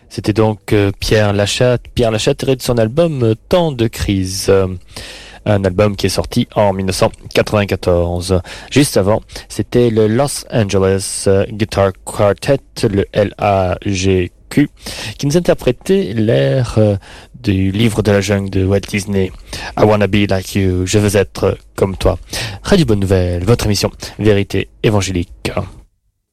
C'était donc Pierre Lachatte tiré de son album Temps de crise. Un album qui est sorti en 1994. Juste avant, c'était le Los Angeles Guitar Quartet, le LAGQ, qui nous interprétait l'air du livre de la jungle de Walt Disney. I wanna be like you, je veux être comme toi. Radio Bonne Nouvelle, votre émission Vérité évangélique.